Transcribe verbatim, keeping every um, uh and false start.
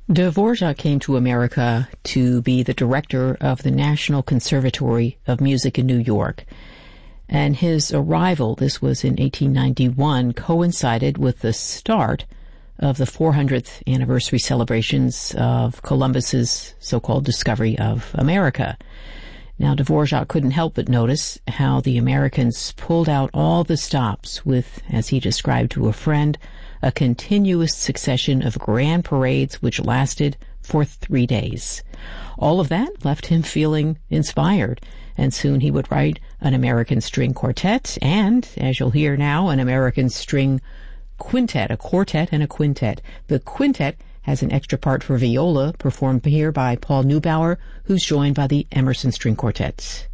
Dvorak came to America to be the director of the National Conservatory of Music in New York. And his arrival, this was in eighteen ninety-one, coincided with the start of the four hundredth anniversary celebrations of Columbus's so-called discovery of America. Now, Dvorak couldn't help but notice how the Americans pulled out all the stops with, as he described to a friend, a continuous succession of grand parades which lasted for three days. All of that left him feeling inspired, and soon he would write an American string quartet and, as you'll hear now, an American string quintet, a quartet and a quintet. The quintet has an extra part for viola performed here by Paul Neubauer, who's joined by the Emerson String Quartet.